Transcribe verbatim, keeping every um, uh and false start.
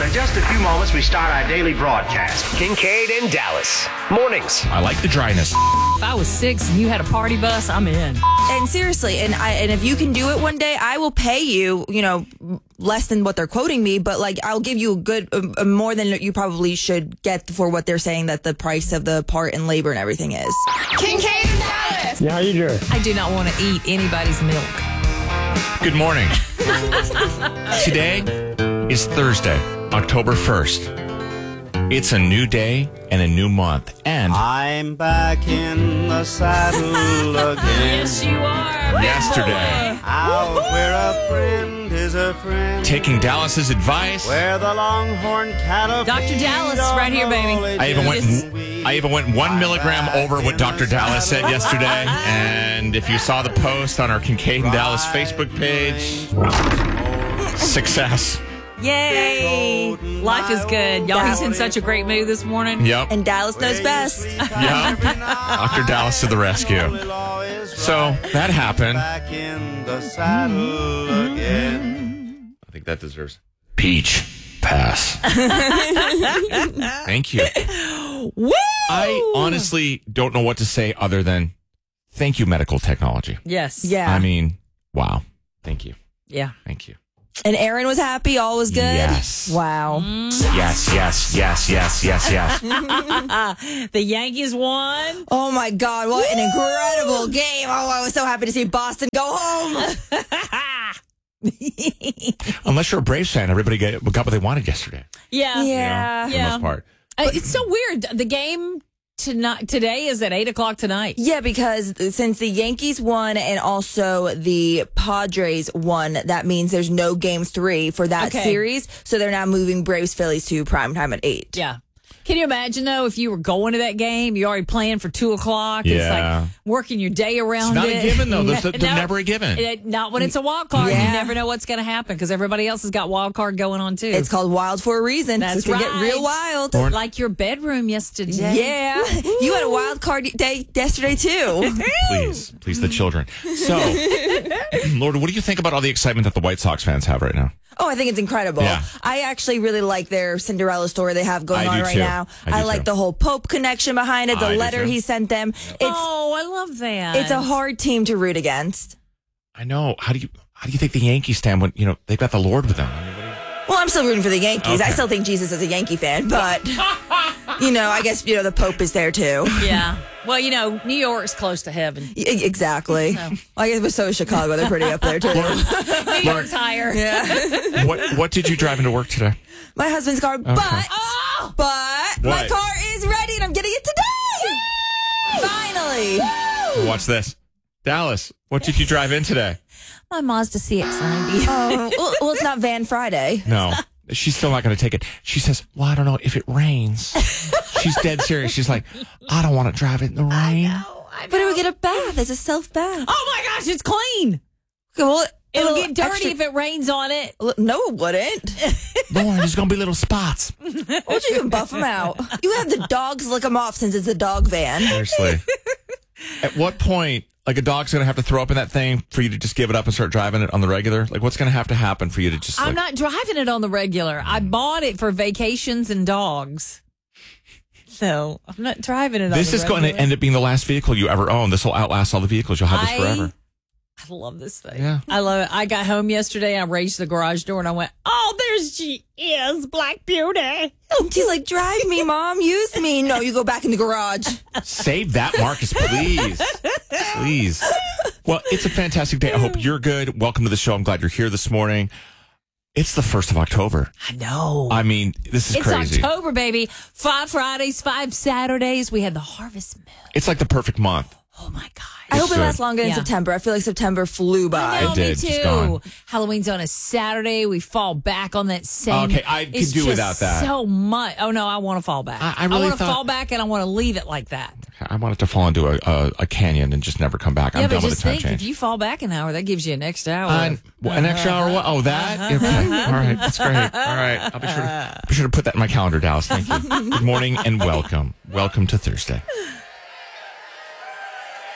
in just a few moments, we start our daily broadcast. Kincaid and Dallas. Mornings. I like the dryness. If I was six and you had a party bus, I'm in. And seriously, and I and if you can do it one day, I will pay you, you know, less than what they're quoting me, but like I'll give you a good, uh, more than you probably should get for what they're saying that the price of the part and labor and everything is. Kincaid and Dallas. Yeah, how you doing? I do not want to eat anybody's milk. Good morning. Today is Thursday, October first. It's a new day and a new month. And I'm back in the saddle again. Yes, you are. yesterday, Out where a friend is a friend. taking Dallas's advice, Where the longhorn cattle. Doctor feed Dallas, on right here, the baby. rolling I even went. hills. I even went one milligram over what Doctor Dallas said yesterday. And if you saw the post on our Kincaid and Dallas Facebook page, success. Yay. Life is good. Y'all, he's in such a great mood this morning. Yep. And Dallas knows best. Yep. Doctor Dallas to the rescue. So that happened. Back in the saddle again. I think that deserves peach pass. Thank you. Woo! I honestly don't know what to say other than thank you, medical technology. Yes. Yeah. I mean, wow. Thank you. Yeah. Thank you. And Aaron was happy. All was good. Yes. Wow. Yes, yes, yes, yes, yes, yes. The Yankees won. Oh my God! What an incredible game! Oh, I was so happy to see Boston go home. Unless you're a Braves fan, everybody got, got what they wanted yesterday. Yeah. You know, Yeah. for the Yeah. most part. Uh, it's so weird. The game tonight today is at eight o'clock tonight. Yeah, because since the Yankees won and also the Padres won, that means there's no game three for that Okay. series. So they're now moving Braves Phillies to primetime at eight. Yeah. Can you imagine, though, if you were going to that game, you're already playing for two o'clock. It's Yeah. like working your day around It's not it. a given, though. They're, No, they're never a given. it- not when it's a wild card. Yeah. You never know what's going to happen because everybody else has got wild card going on, too. It's called wild for a reason. That's It's gonna right. get real wild. like your bedroom yesterday. Yeah, you had a wild card day yesterday too. Please, please, the children. So, Lord, what do you think about all the excitement that the White Sox fans have right now? Oh, I think it's incredible. Yeah. I actually really like their Cinderella story they have going I on do right too. now. I do I like too. the whole Pope connection behind it, the I do letter too. he sent them. It's Oh, I love that. it's a hard team to root against. I know. How do you how do you think the Yankees stand when you know they've got the Lord with them? Well, I'm still rooting for the Yankees. I Okay. still think Jesus is a Yankee fan, but you know, I guess you know the Pope is there too. Yeah. Well, you know, New York's close to heaven. Y- Exactly. So. Well, I guess, but so is Chicago. They're pretty up there too. New York's higher. Yeah. What what did you drive into work today? My husband's car, but Oh! but my What? car is ready and I'm getting it today. Finally. Watch this, Dallas. What did you drive in today? My Mazda C X ninety. Oh, well, well, it's not Van Friday. No, she's still not going to take it. She says, "Well, I don't know if it rains." She's dead serious. She's like, "I don't want to drive it in the rain." But it would get a bath. It's a self bath. Oh my gosh, it's clean. Well, It'll, it'll get dirty extra- if it rains on it. No, it wouldn't. Lauren, there's going to be little spots. Or you can buff them out. You have the dogs lick them off since it's a dog van. Seriously. At what point, like a dog's going to have to throw up in that thing for you to just give it up and start driving it on the regular? Like, what's going to have to happen for you to just? I'm like, not driving it on the regular. I bought it for vacations and dogs. So I'm not driving it on This the is going regular. to end up being the last vehicle you ever own. This will outlast all the vehicles. You'll have this I- forever. I love this thing. Yeah. I love it. I got home yesterday. I raised the garage door and I went, oh, there she is, Black Beauty. She's like, drive me, Mom. Use me. No, you go back in the garage. Save that, Marcus, please. Please. Well, it's a fantastic day. I hope you're good. Welcome to the show. I'm glad you're here this morning. It's the first of October. I know. I mean, this is It's crazy. October, baby. Five Fridays, five Saturdays. We had the harvest mill. It's like the perfect month. Oh, my God. I hope It's it lasts good. longer in Yeah. September. I feel like September flew by. I know, It did. me It's too. gone. Halloween's on a Saturday. We fall back on that same. Okay, I could It's do just without that. So much. Oh no, I want to fall back. I- I really want to thought- fall back, and I want to leave it like that. I want it to fall into a, a, a canyon and just never come back. I'm yeah, done but with just the time think, change. if you fall back an hour, that gives you an extra hour. Uh, of- well, an extra hour? What? Oh, that? Okay. All right. That's great. All right. I'll be sure, to, be sure to put that in my calendar, Dallas. Thank you. Good morning and welcome. Welcome to Thursday.